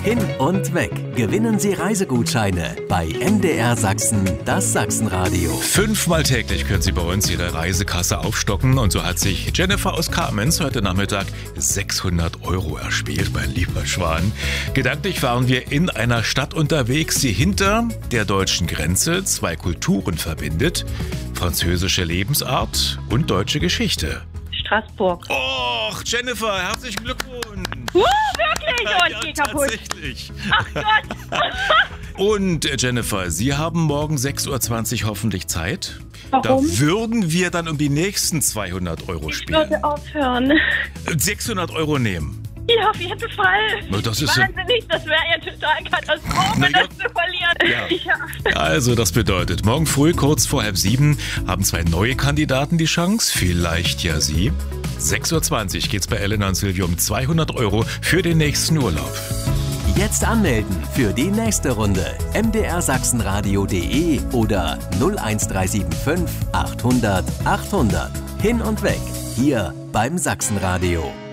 Hin und weg. Gewinnen Sie Reisegutscheine bei MDR Sachsen, das Sachsenradio. 5-mal täglich können Sie bei uns Ihre Reisekasse aufstocken. Und so hat sich Jennifer aus Kamenz heute Nachmittag 600 € erspielt, mein lieber Schwan. Gedanklich waren wir in einer Stadt unterwegs, die hinter der deutschen Grenze 2 Kulturen verbindet. Französische Lebensart und deutsche Geschichte. Straßburg. Och, Jennifer, herzlichen Glückwunsch. Wirklich? Oh, Ja, ich geh kaputt. tatsächlich. Ach Gott. Und Jennifer, Sie haben morgen 6.20 Uhr hoffentlich Zeit. Warum? Da würden wir dann um die nächsten 200 € Ich spielen. würde aufhören. 600 € nehmen. Ja, auf jeden Fall. Na, das ist ja- Wahnsinnig, das wäre ja total Katastrophe, Na ja. das zu verlieren. Ja. Also das bedeutet, morgen früh kurz vor 6:30 haben 2 neue Kandidaten die Chance, vielleicht ja Sie. 6.20 Uhr geht's bei Elena und Silvio um 200 € für den nächsten Urlaub. Jetzt anmelden für die nächste Runde. mdrsachsenradio.de oder 01375 800 800. Hin und weg. Hier beim Sachsenradio.